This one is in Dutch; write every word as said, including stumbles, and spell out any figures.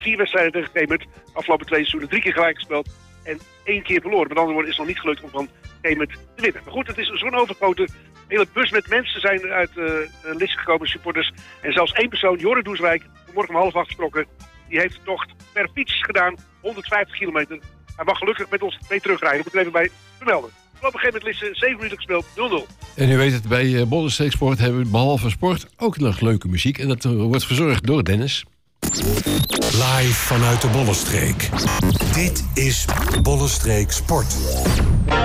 vier wedstrijden tegen Kemert. Afgelopen twee seizoenen drie keer gelijk gespeeld. En één keer verloren. Met andere woorden is het nog niet gelukt om van Kemert te winnen. Maar goed, het is zo'n overgrote hele bus met mensen zijn uit uh, Lisse gekomen, supporters. En zelfs één persoon, Jorre Doeswijk, vanmorgen om half acht gesproken. Die heeft de tocht per fiets gedaan, honderdvijftig kilometer. Hij mag gelukkig met ons mee terugrijden. Dat moet ik er even bij vermelden. Op een gegeven moment Lisse, zeven minuten gespeeld, nul nul. En u weet het, bij uh, Bollenstreek Sport hebben we behalve sport ook nog leuke muziek. En dat uh, wordt verzorgd door Dennis. Live vanuit de Bollenstreek. Dit is Bollenstreek Sport.